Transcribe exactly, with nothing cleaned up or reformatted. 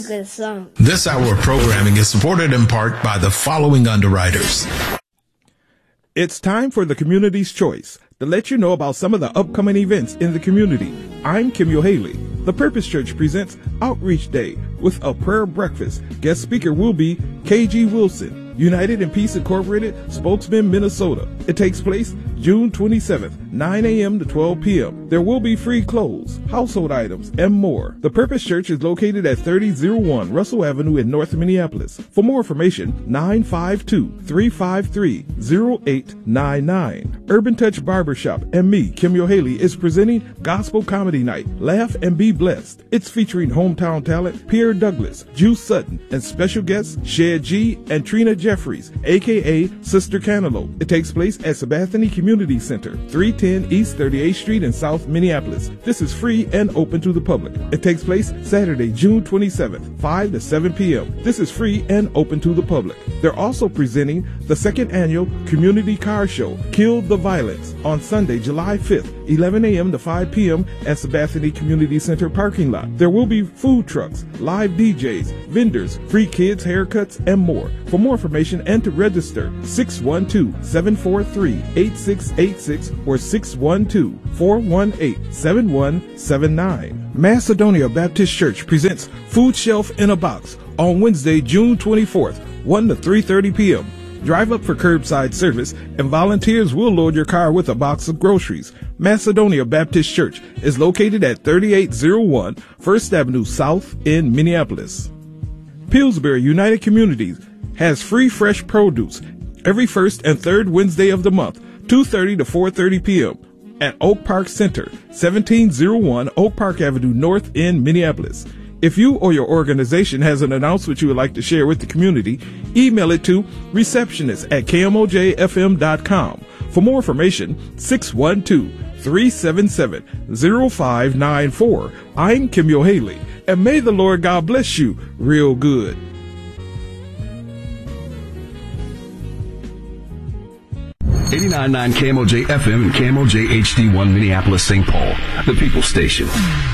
good song. This hour of programming is supported in part by the following underwriters. It's time for the Community's Choice to let you know about some of the upcoming events in the community. I'm Kim Haley. The Purpose Church presents Outreach Day with a prayer breakfast. Guest speaker will be K G Wilson, United in Peace Incorporated, spokesman, Minnesota. It takes place June twenty-seventh, nine a.m. to twelve p.m. There will be free clothes, household items, and more. The Purpose Church is located at thirty oh one Russell Avenue in North Minneapolis. For more information, nine five two, three five three, oh eight nine nine. Urban Touch Barbershop and me, Kim Haley, is presenting Gospel Comedy Night. Laugh and be blessed. It's featuring hometown talent Pierre Douglas, Juice Sutton, and special guests Shed G and Trina Jeffries, aka Sister Cantaloupe. It takes place at Sabathany Community Center, three ten East thirty-eighth Street in South Minneapolis. This is free and open to the public. It takes place Saturday, June twenty-seventh, five to seven p.m. This is free and open to the public. They're also presenting the second annual Community Car Show, Kill the Violence, on Sunday, July fifth, eleven a.m. to five p.m. at Sabathany Community Center parking lot. There will be food trucks, live D Js, vendors, free kids haircuts, and more. For more information and to register, six one two, seven four three, eight six eight six or six one two, four one eight, seven one seven nine. Macedonia Baptist Church presents Food Shelf in a Box on Wednesday, June twenty-fourth, one to three thirty p.m. Drive up for curbside service and volunteers will load your car with a box of groceries. Macedonia Baptist Church is located at thirty-eight oh one First Avenue South in Minneapolis. Pillsbury United Communities has free fresh produce every first and third Wednesday of the month, two thirty to four thirty p.m. at Oak Park Center, seventeen oh one Oak Park Avenue North in Minneapolis. If you or your organization has an announcement you would like to share with the community, email it to receptionist at k m o j f m dot com. For more information, six one two, three seven seven, oh five nine four. I'm Kim Haley, and may the Lord God bless you real good. eighty-nine point nine K M O J F M and K M O J H D one Minneapolis, Saint Paul, the People Station.